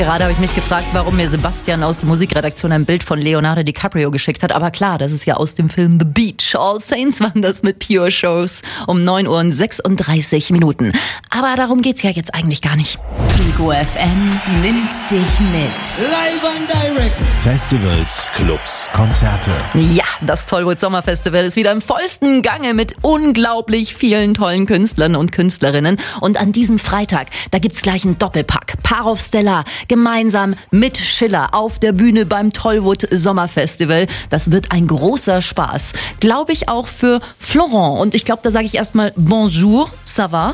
Gerade habe ich mich gefragt, warum mir Sebastian aus der Musikredaktion ein Bild von Leonardo DiCaprio geschickt hat. Aber klar, das ist ja aus dem Film The Beach. All Saints waren das mit Pure Shows um 9 Uhr und 36 Minuten. Aber darum geht's ja jetzt eigentlich gar nicht. Ego FM nimmt dich mit. Live and direct. Festivals, Clubs, Konzerte. Ja, das Tollwood Sommerfestival ist wieder im vollsten Gange mit unglaublich vielen tollen Künstlern und Künstlerinnen. Und an diesem Freitag, da gibt's gleich einen Doppelpack. Parov Stellar gemeinsam mit Schiller auf der Bühne beim Tollwood Sommerfestival. Das wird ein großer Spaß. Glaube ich auch für Florent. Und ich glaube, da sage ich erstmal Bonjour, ça va?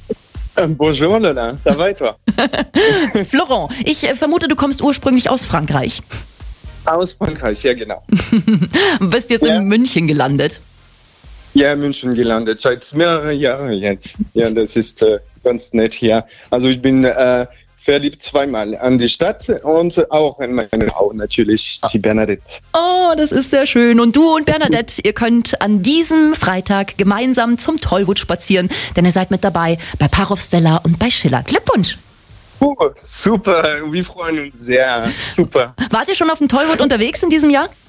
Bonjour, Lena. Da weiter. Florent, ich vermute, du kommst ursprünglich aus Frankreich. Aus Frankreich, ja genau. Bist jetzt in München gelandet. Ja, in München gelandet, seit mehreren Jahren jetzt. Ja, das ist ganz nett hier. Also ich bin verliebt zweimal an die Stadt und auch in meine Frau natürlich, die Bernadette. Oh, das ist sehr schön. Und du und Bernadette, ihr könnt an diesem Freitag gemeinsam zum Tollwood spazieren, denn ihr seid mit dabei bei Parov Stellar und bei Schiller. Glückwunsch! Super, wir freuen uns sehr. Super. Wart ihr schon auf dem Tollwood unterwegs in diesem Jahr?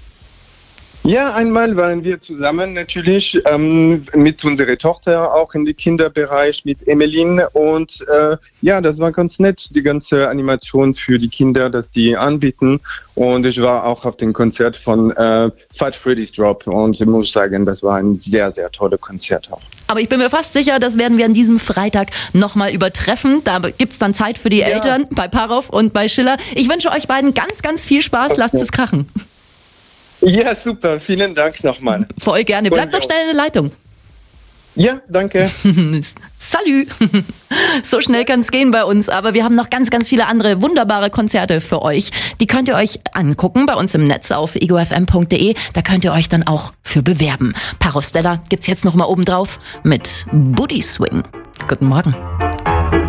Ja, einmal waren wir zusammen natürlich mit unserer Tochter auch in den Kinderbereich mit Emmeline und ja, das war ganz nett, die ganze Animation für die Kinder, dass die anbieten und ich war auch auf dem Konzert von Fat Freddy's Drop und ich muss sagen, das war ein sehr, sehr tolles Konzert auch. Aber ich bin mir fast sicher, das werden wir an diesem Freitag nochmal übertreffen. Da gibt's dann Zeit für die Eltern bei Parov und bei Schiller. Ich wünsche euch beiden ganz, ganz viel Spaß. Lasst es krachen. Ja, super. Vielen Dank nochmal. Voll gerne. Bleibt doch schnell in der Leitung. Ja, danke. Salü. So schnell kann es gehen bei uns, aber wir haben noch ganz, ganz viele andere wunderbare Konzerte für euch. Die könnt ihr euch angucken bei uns im Netz auf egofm.de. Da könnt ihr euch dann auch für bewerben. Parov Stellar gibt's jetzt noch mal oben drauf mit Booty Swing. Guten Morgen.